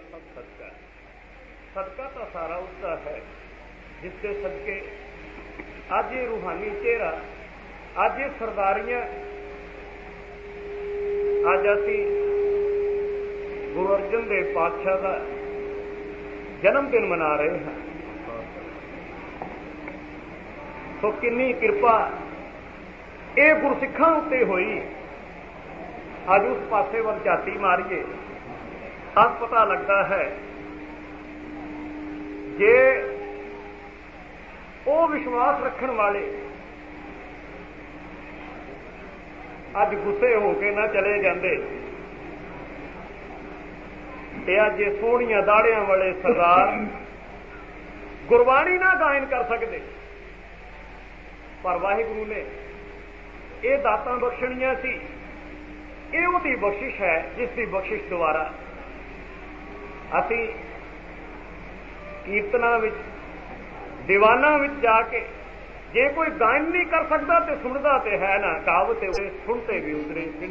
सब सदका है। सदका तो सारा उसका है जिसके सदके अज ये रूहानी चेहरा, अज ये सरदारियां, अज असी गुरु अर्जन देव पातशाह का जन्मदिन मना रहे हैं। तो किन्नी किरपा ये गुरसिखां उत्ते होई। अज उस पासे वल झाती मारीए तब पता लगता है जे वो विश्वास रखण वाले अज गुस्से हो के ना चले जाते ते अज ये सोहणियां दाड़ियां वाले सरदार गुरबाणी ना गायन कर सकते, पर वाहिगुरू ने ये दातां बख्शणियां सी। ये उहदी बख्शिश है जिसकी बख्शिश द्वारा असी कीर्तनां विच दीवानां विच जाके जे कोई गायन नहीं कर सकता तो सुनता तो है ना, कहावत सुनते भी उतरे।